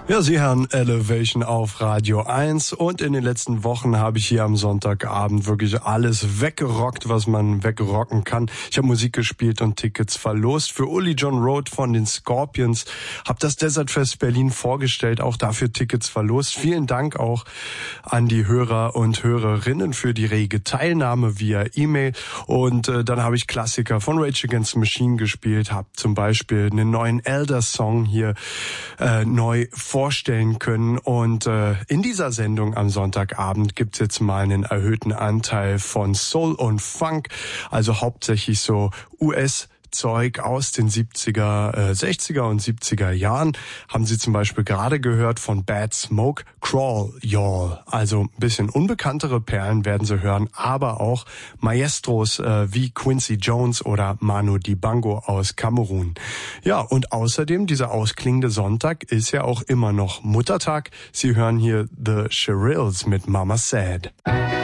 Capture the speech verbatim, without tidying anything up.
Ja, Sie hören Elevation auf Radio eins und in den letzten Wochen habe ich hier am Sonntagabend wirklich alles weggerockt, was man wegrocken kann. Ich habe Musik gespielt und Tickets verlost für Uli John Roth von den Scorpions, habe das Desert Fest Berlin vorgestellt, auch dafür Tickets verlost. Vielen Dank auch an die Hörer und Hörerinnen für die rege Teilnahme via E-Mail und äh, dann habe ich Klassiker von Rage Against the Machine gespielt, habe zum Beispiel einen neuen Elder-Song hier äh, neu vorgestellt vorstellen können und äh, in dieser Sendung am Sonntagabend gibt's jetzt mal einen erhöhten Anteil von Soul und Funk, also hauptsächlich so U S Zeug aus den siebziger, äh, sechziger und siebziger Jahren. Haben Sie zum Beispiel gerade gehört von Bad Smoke, Crawl Y'all. Also ein bisschen unbekanntere Perlen werden Sie hören, aber auch Maestros äh, wie Quincy Jones oder Manu Dibango aus Kamerun. Ja, und außerdem, dieser ausklingende Sonntag ist ja auch immer noch Muttertag. Sie hören hier The Shirelles mit Mama Said.